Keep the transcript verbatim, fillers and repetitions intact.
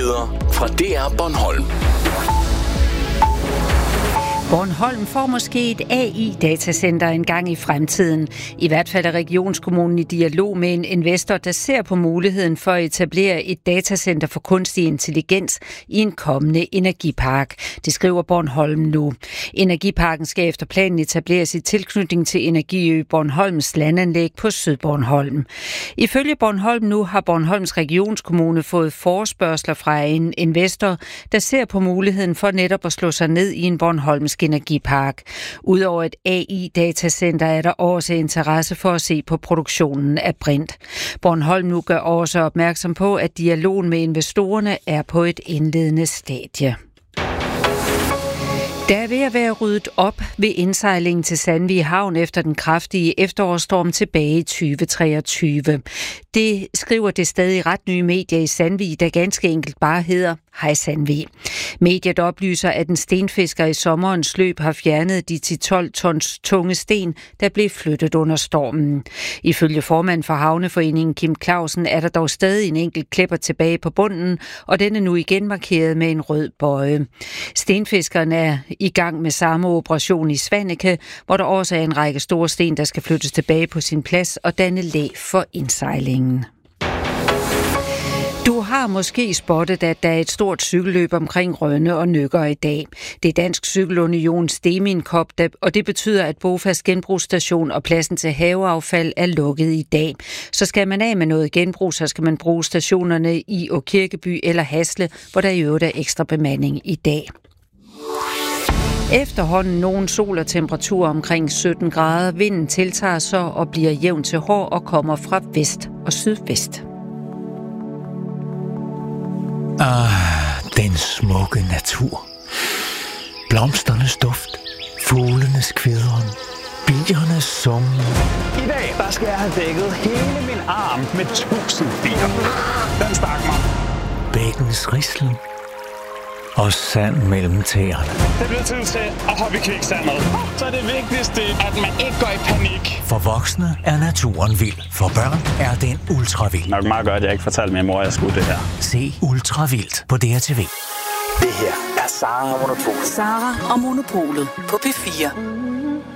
Nyheder fra D R Bornholm. Bornholm får måske et A I-datacenter engang i fremtiden. I hvert fald er regionskommunen i dialog med en investor, der ser på muligheden for at etablere et datacenter for kunstig intelligens i en kommende energipark. Det skriver Bornholm nu. Energiparken skal efter planen etableres i tilknytning til Energiø Bornholms landanlæg på Sydbornholm. Ifølge Bornholm nu har Bornholms regionskommune fået forespørgsler fra en investor, der ser på muligheden for netop at slå sig ned i en bornholmsk energipark. Udover et A I-datacenter er der også interesse for at se på produktionen af brint. Bornholm nu gør også opmærksom på, at dialogen med investorerne er på et indledende stadie. Der er ved at være ryddet op ved indsejlingen til Sandvig Havn efter den kraftige efterårsstorm tilbage i tyve treogtyve. Det skriver det stadig ret nye medie i Sandvig, der ganske enkelt bare hedder Hej Sandvig. Mediet oplyser, at en stenfisker i sommerens løb har fjernet de ti til tolv tons tunge sten, der blev flyttet under stormen. Ifølge formand for Havneforeningen Kim Clausen er der dog stadig en enkelt klipper tilbage på bunden, og den er nu igen markeret med en rød bøje. Stenfiskeren er i gang med samme operation i Svaneke, hvor der også er en række store sten, der skal flyttes tilbage på sin plads og danne læ for indsejlingen. Du har måske spottet, at der er et stort cykelløb omkring Rønne og Nøkker i dag. Det er Dansk Cykelunion Stemin Cup, og det betyder, at Bofast genbrugsstation og pladsen til haveaffald er lukket i dag. Så skal man af med noget genbrug, så skal man bruge stationerne i Åkirkeby eller Hasle, hvor der i øvrigt er ekstra bemanding i dag. Efterhånden nogen sol og temperatur omkring sytten grader. Vinden tiltager så og bliver jævn til hård og kommer fra vest og sydvest. Ah, den smukke natur. Blomsternes duft, fuglenes kvidren, biernes summen. I dag, der skal jeg have dækket hele min arm med tusind bier. Den stak mig. Bækkens rislen og sand mellem tæerne. Det bliver tid til at hoppe i kviksandet. Så er det vigtigste, at man ikke går i panik. For voksne er naturen vild. For børn er den ultravild. Nok meget godt, at jeg ikke fortalte min mor, at jeg skulle det her. Se Ultravildt på D R T V. Det her er Sara og Monopolet. Sara og Monopolet på P fire.